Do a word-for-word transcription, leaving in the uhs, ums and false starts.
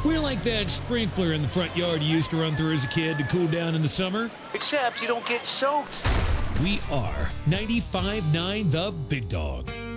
We're like that sprinkler in the front yard you used to run through as a kid to cool down in the summer. Except you don't get soaked. We are ninety-five point nine The Big Dog.